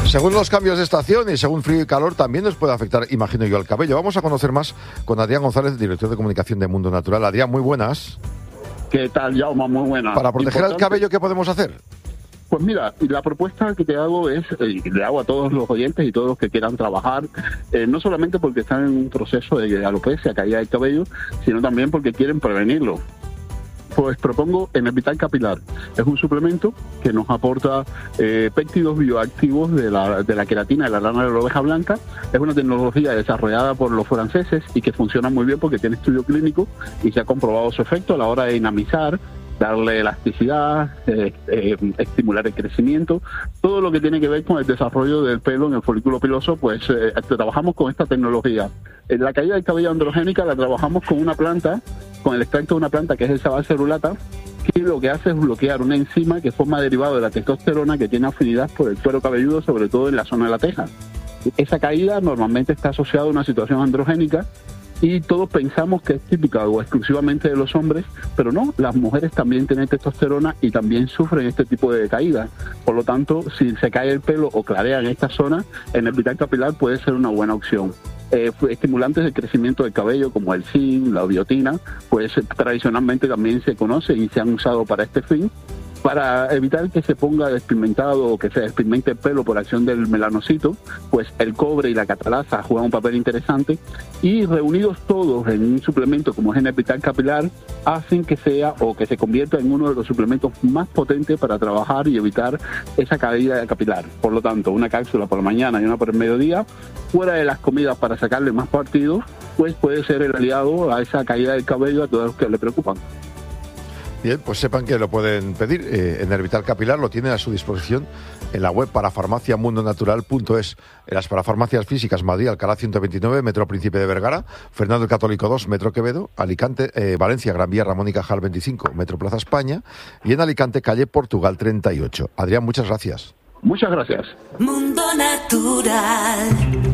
Según los cambios de estación y según frío y calor, también nos puede afectar, imagino yo, al cabello. Vamos a conocer más con Adrián González, director de comunicación de Mundo Natural. Adrián, muy buenas. ¿Qué tal, Jaume? Muy buenas. Para proteger el cabello, ¿qué podemos hacer? Pues mira, la propuesta que te hago es, le hago a todos los oyentes y todos los que quieran trabajar, no solamente porque están en un proceso de alopecia, caída del cabello, sino también porque quieren prevenirlo. Pues propongo Enervital Capilar. Es un suplemento que nos aporta péptidos bioactivos de la queratina de la lana de la oveja blanca. Es una tecnología desarrollada por los franceses y que funciona muy bien porque tiene estudio clínico y se ha comprobado su efecto a la hora de dinamizar, darle elasticidad, estimular el crecimiento, todo lo que tiene que ver con el desarrollo del pelo en el folículo piloso, pues trabajamos con esta tecnología. La caída del cabello androgénica la trabajamos con una planta, con el extracto de una planta que es el sabal cerulata, que lo que hace es bloquear una enzima que forma derivado de la testosterona que tiene afinidad por el cuero cabelludo, sobre todo en la zona de la teja. Esa caída normalmente está asociada a una situación androgénica y todos pensamos que es típica o exclusivamente de los hombres, pero no, las mujeres también tienen testosterona y también sufren este tipo de caídas. Por lo tanto, si se cae el pelo o clarea en esta zona, Enervital Capilar puede ser una buena opción. Estimulantes de crecimiento del cabello como el zinc, la biotina, pues tradicionalmente también se conocen y se han usado para este fin, para evitar que se ponga despigmentado o que se despigmente el pelo por acción del melanocito. Pues el cobre y la catalasa juegan un papel interesante y reunidos todos en un suplemento como es Enervital Capilar hacen que sea o que se convierta en uno de los suplementos más potentes para trabajar y evitar esa caída capilar. Por lo tanto, una cápsula por la mañana y una por el mediodía, fuera de las comidas para sacarle más partido, pues puede ser el aliado a esa caída del cabello a todos los que le preocupan. Bien, pues sepan que lo pueden pedir. Enervital Capilar lo tienen a su disposición en la web parafarmaciamundonatural.es. En las parafarmacias físicas: Madrid, Alcalá 129, Metro Príncipe de Vergara, Fernando el Católico 2, Metro Quevedo, Alicante, Valencia, Gran Vía Ramón y Cajal 25, Metro Plaza España, y en Alicante, calle Portugal 38. Adrián, muchas gracias. Muchas gracias. Mundo Natural.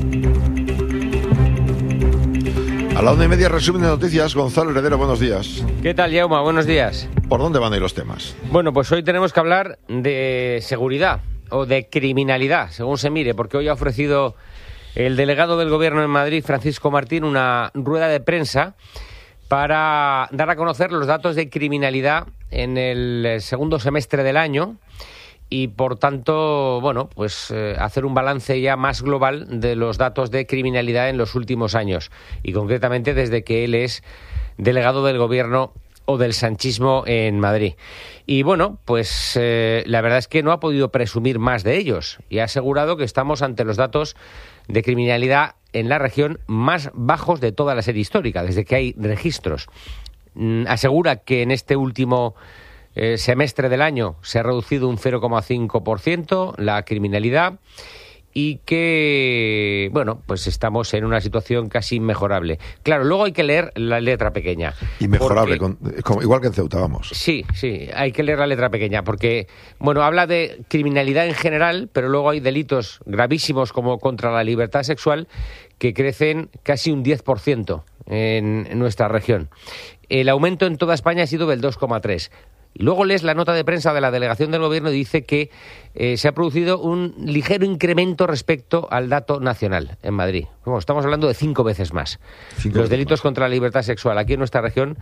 A la 1:30, resumen de noticias. Gonzalo Heredero, buenos días. ¿Qué tal, Jaume? Buenos días. ¿Por dónde van a ir los temas? Bueno, pues hoy tenemos que hablar de seguridad o de criminalidad, según se mire, porque hoy ha ofrecido el delegado del Gobierno en Madrid, Francisco Martín, una rueda de prensa para dar a conocer los datos de criminalidad en el segundo semestre del año y, por tanto, bueno, pues hacer un balance ya más global de los datos de criminalidad en los últimos años y concretamente desde que él es delegado del Gobierno o del sanchismo en Madrid. Y bueno, pues la verdad es que no ha podido presumir más de ellos y ha asegurado que estamos ante los datos de criminalidad en la región más bajos de toda la serie histórica, desde que hay registros. Asegura que en este último semestre del año se ha reducido un 0,5% la criminalidad y que, bueno, pues estamos en una situación casi inmejorable. Claro, luego hay que leer la letra pequeña. Inmejorable, igual que en Ceuta, vamos. Sí, hay que leer la letra pequeña porque, bueno, habla de criminalidad en general, pero luego hay delitos gravísimos como contra la libertad sexual que crecen casi un 10% en nuestra región. El aumento en toda España ha sido del 2,3%. Y luego lees la nota de prensa de la delegación del Gobierno y dice que se ha producido un ligero incremento respecto al dato nacional en Madrid. Bueno, estamos hablando de 5 veces más. Los delitos contra la libertad sexual aquí en nuestra región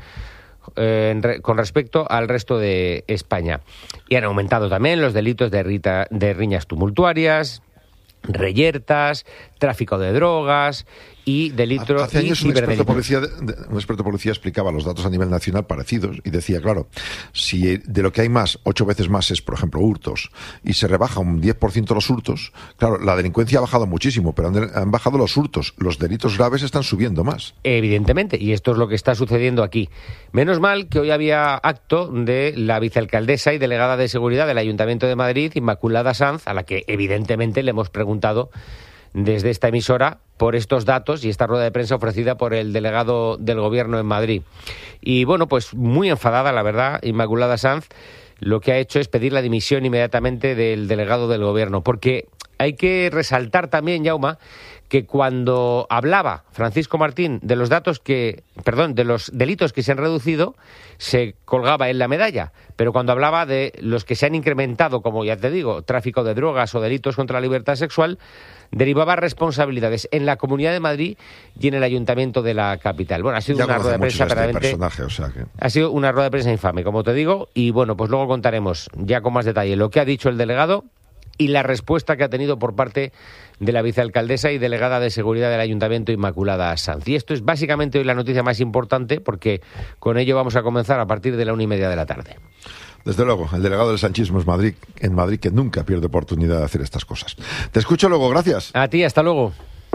con respecto al resto de España. Y han aumentado también los delitos de riñas tumultuarias, reyertas, tráfico de drogas y delitos. Hace años un experto de policía explicaba los datos a nivel nacional parecidos y decía, claro, si de lo que hay más, 8 veces más es, por ejemplo, hurtos, y se rebaja un 10% los hurtos, claro, la delincuencia ha bajado muchísimo, pero han bajado los hurtos, los delitos graves están subiendo más. Evidentemente, y esto es lo que está sucediendo aquí. Menos mal que hoy había acto de la vicealcaldesa y delegada de seguridad del Ayuntamiento de Madrid, Inmaculada Sanz, a la que evidentemente le hemos preguntado desde esta emisora por estos datos y esta rueda de prensa ofrecida por el delegado del Gobierno en Madrid. Y bueno, pues muy enfadada, la verdad, Inmaculada Sanz, lo que ha hecho es pedir la dimisión inmediatamente del delegado del Gobierno, porque hay que resaltar también, Jaume, que cuando hablaba Francisco Martín de los de los delitos que se han reducido, se colgaba en la medalla, pero cuando hablaba de los que se han incrementado, como ya te digo, tráfico de drogas o delitos contra la libertad sexual, derivaba responsabilidades en la Comunidad de Madrid y en el Ayuntamiento de la capital. Bueno, ha sido una rueda de prensa verdaderamente... Ha sido una rueda de prensa infame, como te digo, y bueno, pues luego contaremos ya con más detalle lo que ha dicho el delegado y la respuesta que ha tenido por parte de la vicealcaldesa y delegada de Seguridad del Ayuntamiento, Inmaculada Sanz. Y esto es básicamente hoy la noticia más importante, porque con ello vamos a comenzar a partir de la 1:30 de la tarde. Desde luego, el delegado del sanchismo es en Madrid, que nunca pierde oportunidad de hacer estas cosas. Te escucho luego, gracias. A ti, hasta luego.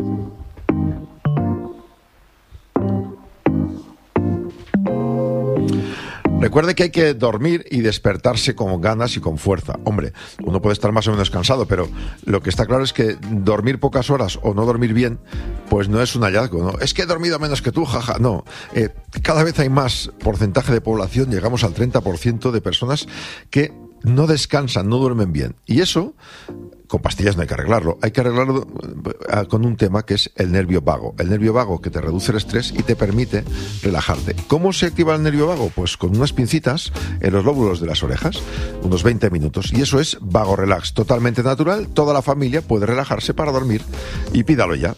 Recuerde que hay que dormir y despertarse con ganas y con fuerza. Hombre, uno puede estar más o menos cansado, pero lo que está claro es que dormir pocas horas o no dormir bien, pues no es un hallazgo, ¿no? Es que he dormido menos que tú, jaja. No, cada vez hay más porcentaje de población, llegamos al 30% de personas que no descansan, no duermen bien. Y eso, con pastillas no hay que arreglarlo con un tema que es el nervio vago. El nervio vago que te reduce el estrés y te permite relajarte. ¿Cómo se activa el nervio vago? Pues con unas pincitas en los lóbulos de las orejas, unos 20 minutos. Y eso es Vago Relax, totalmente natural. Toda la familia puede relajarse para dormir y pídalo ya,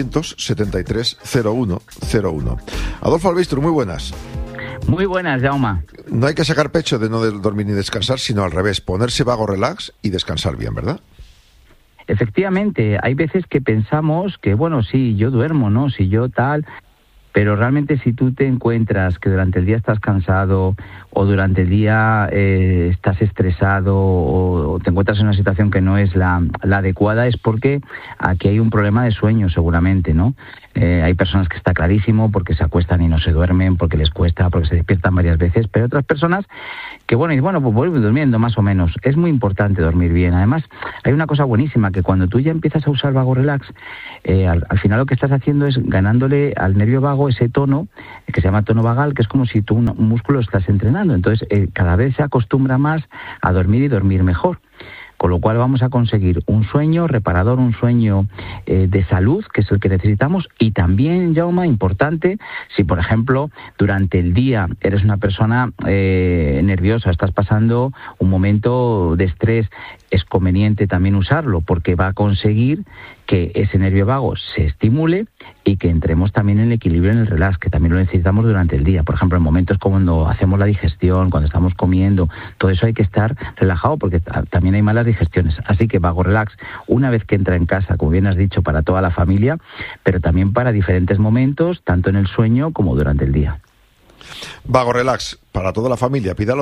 973-0101. Adolfo Albistro, muy buenas. Muy buenas, Jaume. No hay que sacar pecho de no dormir ni descansar, sino al revés, ponerse Vago Relax y descansar bien, ¿verdad? Efectivamente, hay veces que pensamos que, bueno, sí, yo duermo, ¿no? Si yo tal... Pero realmente si tú te encuentras que durante el día estás cansado o durante el día estás estresado o te encuentras en una situación que no es la adecuada, es porque aquí hay un problema de sueño seguramente, ¿no? Hay personas que está clarísimo porque se acuestan y no se duermen, porque les cuesta, porque se despiertan varias veces, pero otras personas que pues vuelven durmiendo más o menos. Es muy importante dormir bien. Además, hay una cosa buenísima, que cuando tú ya empiezas a usar Vago Relax, al final lo que estás haciendo es ganándole al nervio vago ese tono, que se llama tono vagal, que es como si tú un músculo estás entrenando. Entonces, cada vez se acostumbra más a dormir y dormir mejor. Con lo cual vamos a conseguir un sueño reparador, un sueño de salud, que es el que necesitamos. Y también, Jaume, importante, si por ejemplo durante el día eres una persona nerviosa, estás pasando un momento de estrés, es conveniente también usarlo, porque va a conseguir que ese nervio vago se estimule y que entremos también en el equilibrio, en el relax, que también lo necesitamos durante el día. Por ejemplo, en momentos como cuando hacemos la digestión, cuando estamos comiendo, todo eso hay que estar relajado, porque también hay malas digestiones. Así que Vago Relax, una vez que entra en casa, como bien has dicho, para toda la familia, pero también para diferentes momentos, tanto en el sueño como durante el día. Vago Relax, para toda la familia, pídalo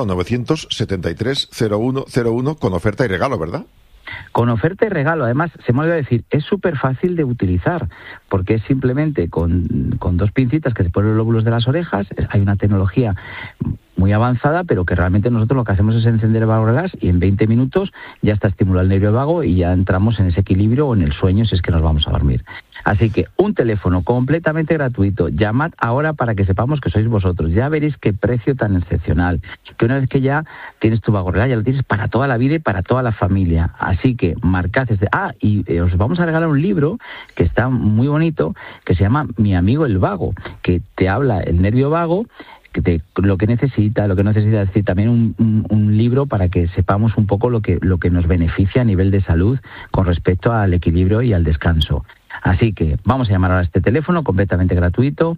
973-0101 con oferta y regalo, ¿verdad? Con oferta y regalo. Además, se me olvidó decir, es súper fácil de utilizar, porque es simplemente con dos pincitas que se ponen los lóbulos de las orejas. Hay una tecnología muy avanzada, pero que realmente nosotros lo que hacemos es encender el Vago Relax y en 20 minutos ya está estimulado el nervio vago y ya entramos en ese equilibrio o en el sueño si es que nos vamos a dormir. Así que un teléfono completamente gratuito. Llamad ahora para que sepamos que sois vosotros. Ya veréis qué precio tan excepcional. Que una vez que ya tienes tu Vago Relax, ya lo tienes para toda la vida y para toda la familia. Así que marcad y os vamos a regalar un libro que está muy bonito, que se llama Mi amigo el vago, que te habla el nervio vago, de lo que necesita, es decir, también un libro para que sepamos un poco lo que nos beneficia a nivel de salud con respecto al equilibrio y al descanso. Así que vamos a llamar ahora a este teléfono completamente gratuito,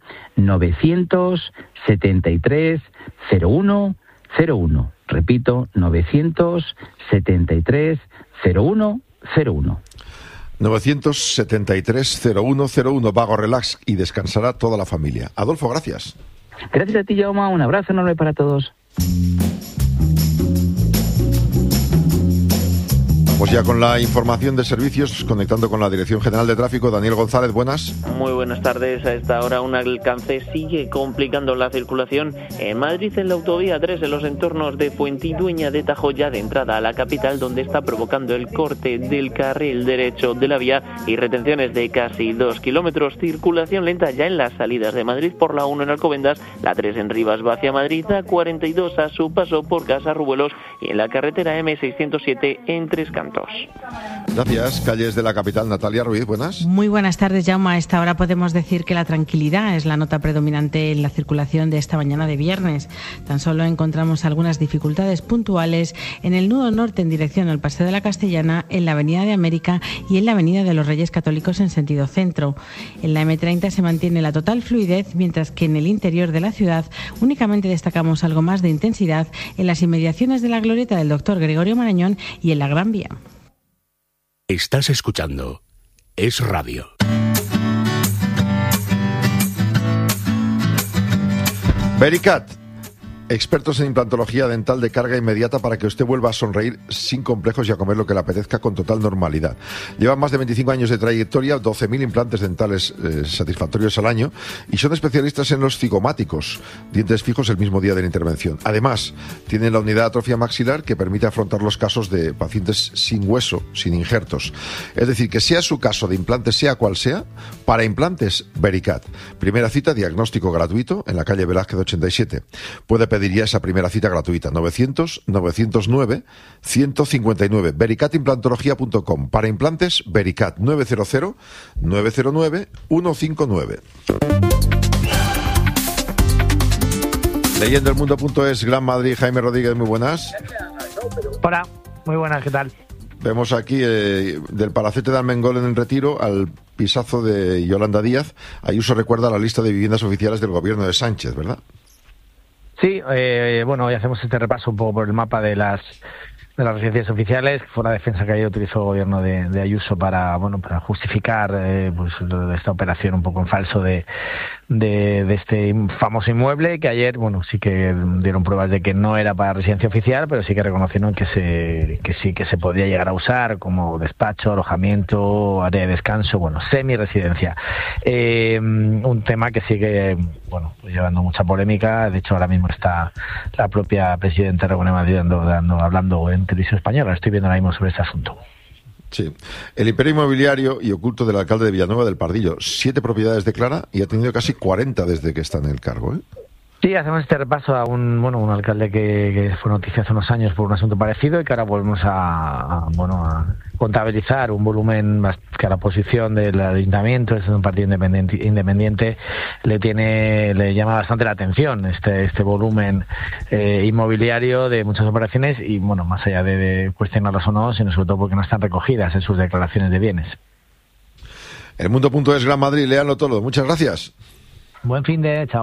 973-0101. Repito, 973-0101. 973-0101, Vago Relax, y descansará toda la familia. Adolfo, gracias. Gracias a ti, Jaume. Un abrazo enorme para todos. Vamos ya con la información de servicios, conectando con la Dirección General de Tráfico. Daniel González, buenas. Muy buenas tardes. A esta hora un alcance sigue complicando la circulación en Madrid, en la autovía 3, en los entornos de Fuentidueña de Tajo, ya de entrada a la capital, donde está provocando el corte del carril derecho de la vía y retenciones de casi 2 kilómetros. Circulación lenta ya en las salidas de Madrid por la 1 en Alcobendas, la 3 en Rivas va hacia Madrid, la 42 a su paso por Casarrubuelos y en la carretera M607 en Tres Cantos. apartamentos. Gracias. Calles de la capital, Natalia Ruiz, buenas. Muy buenas tardes, Jaume. A esta hora podemos decir que la tranquilidad es la nota predominante en la circulación de esta mañana de viernes. Tan solo encontramos algunas dificultades puntuales en el nudo norte en dirección al Paseo de la Castellana, en la Avenida de América y en la Avenida de los Reyes Católicos en sentido centro. En la M30 se mantiene la total fluidez, mientras que en el interior de la ciudad únicamente destacamos algo más de intensidad en las inmediaciones de la glorieta del Dr. Gregorio Marañón y en la Gran Vía. Estás escuchando Es Radio. Vericat, expertos en implantología dental de carga inmediata para que usted vuelva a sonreír sin complejos y a comer lo que le apetezca con total normalidad. Llevan más de 25 años de trayectoria, 12.000 implantes dentales satisfactorios al año, y son especialistas en los cigomáticos, dientes fijos el mismo día de la intervención. Además, tienen la unidad de atrofia maxilar que permite afrontar los casos de pacientes sin hueso, sin injertos. Es decir, que sea su caso de implantes, sea cual sea, para implantes, Vericat. Primera cita, diagnóstico gratuito en la calle Velázquez 87. Puede pediría esa primera cita gratuita, 900-909-159, vericatimplantología.com. Para implantes, Vericat, 900-909-159. Leyendelmundo.es, Gran Madrid, Jaime Rodríguez, muy buenas. Hola, muy buenas, ¿qué tal? Vemos aquí del Palacete de Armengol en el Retiro al pisazo de Yolanda Díaz. Ayuso recuerda la lista de viviendas oficiales del gobierno de Sánchez, ¿verdad? Sí, bueno, hoy hacemos este repaso un poco por el mapa de las residencias oficiales. Fue la defensa que ayer utilizó el gobierno de Ayuso para justificar pues esta operación un poco en falso de este famoso inmueble, que ayer, bueno, sí que dieron pruebas de que no era para residencia oficial, pero sí que reconocieron que sí que se podía llegar a usar como despacho, alojamiento, área de descanso, bueno, semi-residencia. Un tema que sigue, bueno, pues llevando mucha polémica. De hecho, ahora mismo está la propia presidenta Reguera Madrid hablando en televisión española. Estoy viendo ahora mismo sobre este asunto. Sí. El imperio inmobiliario y oculto del alcalde de Villanueva del Pardillo. 7 propiedades declara y ha tenido casi 40 desde que está en el cargo, ¿eh? Sí, hacemos este repaso a un alcalde que fue noticia hace unos años por un asunto parecido y que ahora volvemos a contabilizar un volumen que a la posición del ayuntamiento, es un partido independiente, le llama bastante la atención este volumen inmobiliario de muchas operaciones y, bueno, más allá de cuestionarlas o no, sino sobre todo porque no están recogidas en sus declaraciones de bienes. Elmundo.es, Gran Madrid, léanlo todo. Muchas gracias. Buen fin de, chao.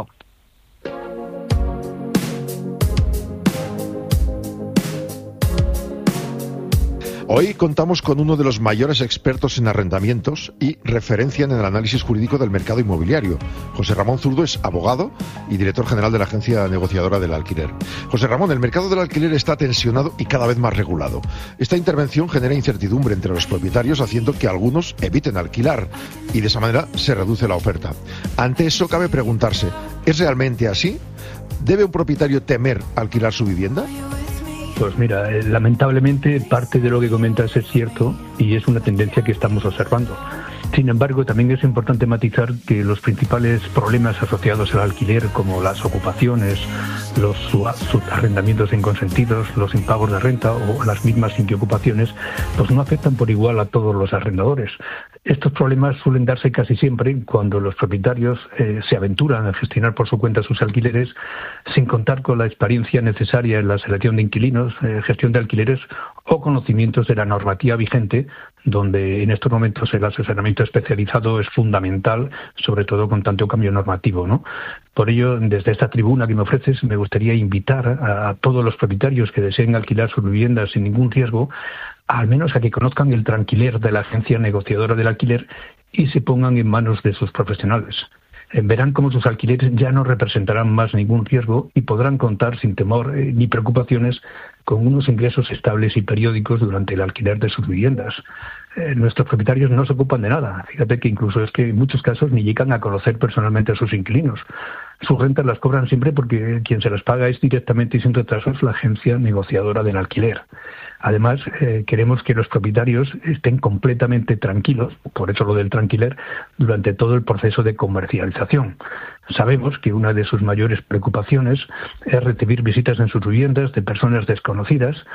Hoy contamos con uno de los mayores expertos en arrendamientos y referencia en el análisis jurídico del mercado inmobiliario. José Ramón Zurdo es abogado y director general de la agencia negociadora del alquiler. José Ramón, el mercado del alquiler está tensionado y cada vez más regulado. Esta intervención genera incertidumbre entre los propietarios, haciendo que algunos eviten alquilar y de esa manera se reduce la oferta. Ante eso cabe preguntarse, ¿es realmente así? ¿Debe un propietario temer alquilar su vivienda? Pues mira, lamentablemente parte de lo que comentas es cierto y es una tendencia que estamos observando. Sin embargo, también es importante matizar que los principales problemas asociados al alquiler, como las ocupaciones, los arrendamientos inconsentidos, los impagos de renta o las mismas inquiocupaciones, pues no afectan por igual a todos los arrendadores. Estos problemas suelen darse casi siempre cuando los propietarios se aventuran a gestionar por su cuenta sus alquileres sin contar con la experiencia necesaria en la selección de inquilinos, gestión de alquileres o conocimientos de la normativa vigente, donde en estos momentos el asesoramiento especializado es fundamental, sobre todo con tanto cambio normativo, ¿no? Por ello, desde esta tribuna que me ofreces, me gustaría invitar a todos los propietarios que deseen alquilar sus viviendas sin ningún riesgo, al menos a que conozcan el tranquiler de la agencia negociadora del alquiler y se pongan en manos de sus profesionales. Verán cómo sus alquileres ya no representarán más ningún riesgo y podrán contar sin temor ni preocupaciones con unos ingresos estables y periódicos durante el alquiler de sus viviendas. Nuestros propietarios no se ocupan de nada. Fíjate que incluso es que en muchos casos ni llegan a conocer personalmente a sus inquilinos. Sus rentas las cobran siempre porque quien se las paga es directamente y sin retrasos la agencia negociadora del alquiler. Además, queremos que los propietarios estén completamente tranquilos, por eso lo del tranquiler, durante todo el proceso de comercialización. Sabemos que una de sus mayores preocupaciones es recibir visitas en sus viviendas de personas desconocidas.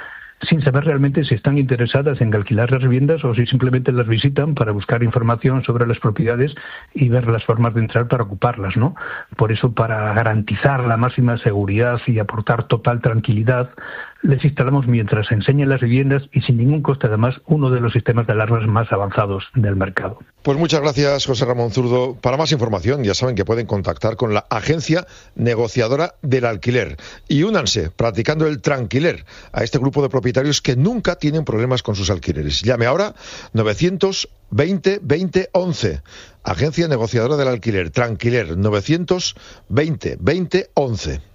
sin saber realmente si están interesadas en alquilar las viviendas o si simplemente las visitan para buscar información sobre las propiedades y ver las formas de entrar para ocuparlas, ¿no? Por eso, para garantizar la máxima seguridad y aportar total tranquilidad, les instalamos mientras enseñan las viviendas y sin ningún coste, además, uno de los sistemas de alarmas más avanzados del mercado. Pues muchas gracias, José Ramón Zurdo. Para más información, ya saben que pueden contactar con la Agencia Negociadora del Alquiler y únanse, practicando el Tranquiler, a este grupo de propietarios que nunca tienen problemas con sus alquileres. Llame ahora 920 20 11. Agencia Negociadora del Alquiler, Tranquiler, 920 20 11.